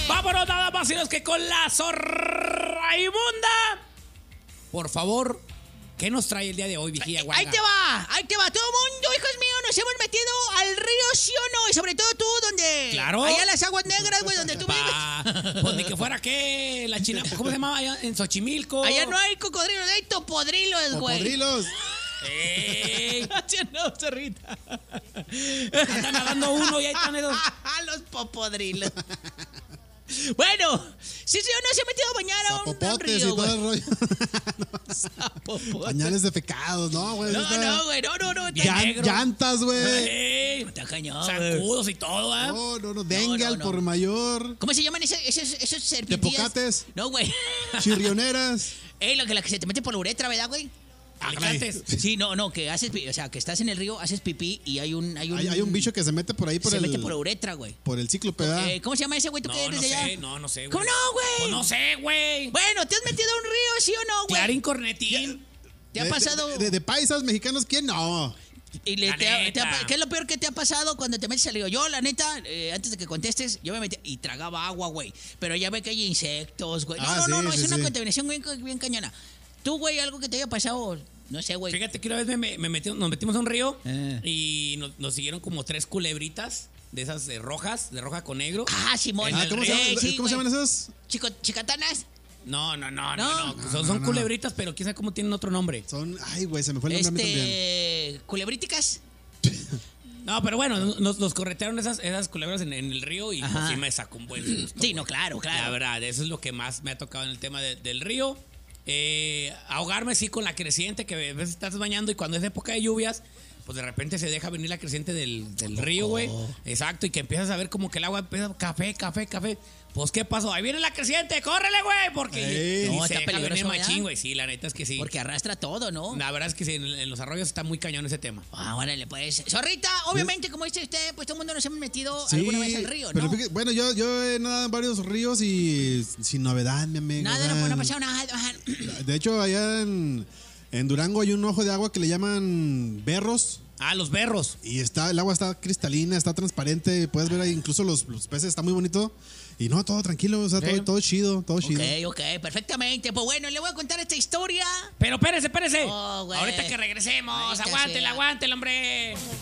Vámonos nada más y menos que con la zorra inmunda. Por favor, ¿qué nos trae el día de hoy, vigía guanga? Ahí te va. Todo mundo, hijos míos, nos hemos metido al río, ¿sí o no? Y sobre todo tú, donde... Claro. Allá en las aguas negras, güey, donde tú vives. Pues ni que fuera qué, la china, ¿cómo se llamaba allá en Xochimilco? Allá no hay cocodrilos, hay topodrilos, güey. Cocodrilos. ¡Ey! No, zorrita. Anda nadando uno y ahí están esos. Los popodrilos. Bueno, si sí, no se ha metido a bañar a un Zapopotes río, y todo el güey. rollo. Zapopotes. Pañales defecados, ¿no, güey? No, güey, no. Llantas, güey. ¡Ey! Está cañón, Zancudos y todo, ¿ah? No, dengue al por mayor. ¿Cómo se llaman esos serpientes? Tepocates. No, güey. Chirrioneras. La que se te mete por la uretra, ¿verdad, güey? Alicantes. Sí, no, que haces, o sea, que estás en el río, haces pipí y hay un bicho que se mete por ahí se mete por la uretra, güey. Por el cíclope, ¿verdad? ¿Cómo se llama ese güey? ¿Tú que eres de allá? No sé, güey. ¿Cómo no, güey? Pues no sé, güey. Bueno, ¿te has metido a un río, sí o no, güey? Clarín Cornetín. ¿Te ha pasado? De paisas mexicanos, ¿quién no? Y ¿qué es lo peor que te ha pasado cuando te metes al río? Yo, la neta, antes de que contestes, yo me metí y tragaba agua, güey. Pero ya ve que hay insectos, güey. No, es una contaminación bien cañona. Tú, güey, algo que te haya pasado, no sé, güey. Fíjate que una vez nos metimos a un río y nos siguieron como 3 culebritas de esas rojas, de roja con negro. Ah, Simón. ¿Cómo se llaman esas? ¿Chicatanas? No. Son culebritas, pero quién sabe cómo tienen otro nombre. Ay, güey, se me fue el nombre a mí también. ¿Culebríticas? No, pero bueno, nos corretearon esas culebras en el río y pues, sí me sacó un buen susto. Sí, no, claro. La verdad, eso es lo que más me ha tocado en el tema del río. Ahogarme sí con la creciente, que a veces estás bañando y cuando es época de lluvias, pues de repente se deja venir la creciente del río, güey. Exacto, y que empiezas a ver como que el agua empieza café. Pues, ¿qué pasó? Ahí viene la creciente, ¡córrele, güey! Porque no, se está deja venir peligroso, machín, güey. Sí, la neta es que sí. Porque arrastra todo, ¿no? La verdad es que sí, en los arroyos está muy cañón ese tema. Órale, pues. Zorrita, obviamente, como dice usted, pues todo el mundo nos hemos metido alguna vez al río, ¿no? Pero fíjate, bueno, yo he nadado en varios ríos y sin novedad, mi amigo. Nada, no ha pasado nada. De hecho, allá en Durango hay un ojo de agua que le llaman berros. Ah, los berros. Y el agua está cristalina, está transparente, puedes ver ahí incluso los peces, está muy bonito. Y no, todo tranquilo, o sea, todo chido, Ok, perfectamente. Pues bueno, le voy a contar esta historia. Pero espérese. Oh, güey. Ahorita que regresemos, aguántela, hombre.